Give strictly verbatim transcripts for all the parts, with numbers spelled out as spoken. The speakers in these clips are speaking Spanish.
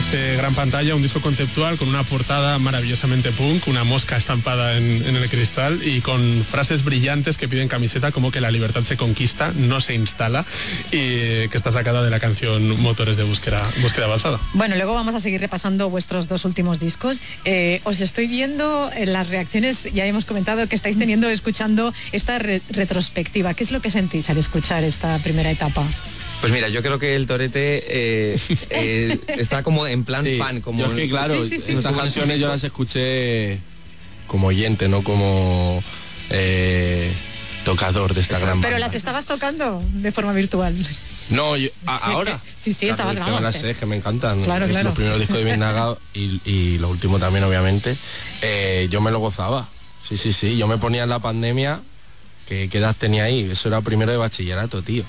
este Gran Pantalla, un disco conceptual con una portada maravillosamente punk, una mosca estampada en, en el cristal y con frases brillantes que piden camiseta como que la libertad se conquista, no se instala, y que está sacada de la canción Motores de búsqueda, búsqueda avanzada. Bueno, luego vamos a seguir repasando vuestros dos últimos discos. Eh, os estoy viendo en las reacciones, ya hemos comentado que estáis teniendo, escuchando esta re- retrospectiva. ¿Qué es lo que sentís al escuchar esta primera etapa? Pues mira, yo creo que el Torete eh, eh, está como en plan sí, fan. Como yo es que claro, sí, sí, sí, estas sí. canciones yo las escuché como oyente, no como eh, tocador de esta Eso, gran pero banda. las estabas tocando de forma virtual. No, yo, a, ahora. Sí, sí, claro, estabas que me las sé, que me encantan. Claro, es claro. Los primeros discos de Biznaga y, y lo último también, obviamente. Eh, yo me lo gozaba. Sí, sí, sí. Yo me ponía en la pandemia. ¿Qué, qué edad tenía ahí? Eso era primero de bachillerato, tío.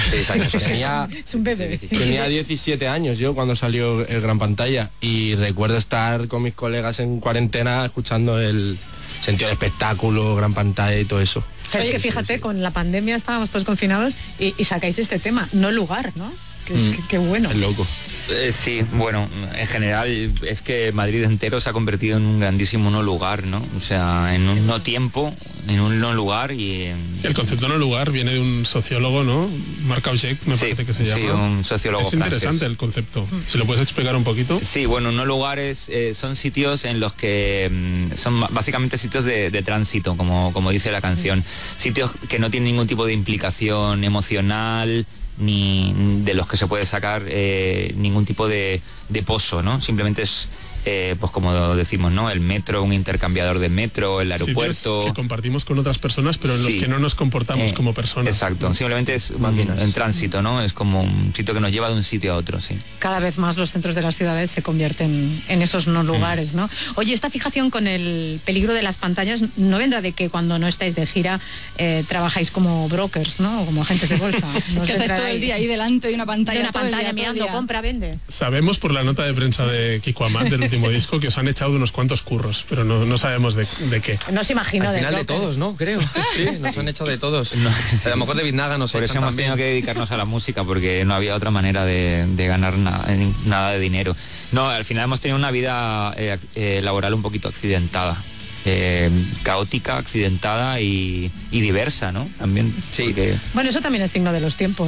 Tenía, es un bebé. tenía diecisiete años yo cuando salió el Gran Pantalla y recuerdo estar con mis colegas en cuarentena escuchando el sentido del espectáculo, Gran Pantalla y todo eso. Pero es que fíjate, sí, sí. Con la pandemia estábamos todos confinados y, y sacáis este tema, No Lugar, ¿no? Que es, mm, que, que bueno. Es loco. Eh, sí, bueno, en general es que Madrid entero se ha convertido en un grandísimo no lugar, ¿no? O sea, en un no tiempo, en un no lugar y... En... El concepto no lugar viene de un sociólogo, ¿no? Marc Augec, me sí, parece que se llama. Sí, un sociólogo Es interesante francés. El concepto. ¿Se lo puedes explicar un poquito? Sí, bueno, no lugares eh, son sitios en los que mm, son básicamente sitios de, de tránsito, como, como dice la canción. Sitios que no tienen ningún tipo de implicación emocional, ni de los que se puede sacar eh, ningún tipo de, de pozo, ¿no? Simplemente es, eh, pues como decimos, ¿no? El metro, un intercambiador de metro, el aeropuerto... Sitios que compartimos con otras personas, pero en sí. los que no nos comportamos eh, como personas. Exacto, ¿no? Simplemente es máquinas en tránsito, ¿no? Es como un sitio que nos lleva de un sitio a otro, sí. Cada vez más los centros de las ciudades se convierten en esos no lugares, ¿no? Oye, esta fijación con el peligro de las pantallas no vendrá de que cuando no estáis de gira eh, trabajáis como brokers, ¿no? O como agentes de bolsa. ¿No? Que estáis todo el día ahí delante de una pantalla, de una pantalla día, mirando, compra, vende. Sabemos por la nota de prensa de Kiko Amat del último disco que os han echado unos cuantos curros, pero no, no sabemos de, de qué. No se imagina. Al final de, de todos, ¿no? Creo. Sí, nos han echado de todos. No. A lo mejor de Biznaga nos Por eso hemos también. tenido que dedicarnos a la música porque no había otra manera de, de ganar na, nada de dinero. No, al final hemos tenido una vida eh, eh, laboral un poquito accidentada. Eh, caótica, accidentada y, y diversa, ¿no? También. Sí. Porque... Bueno, eso también es signo de los tiempos.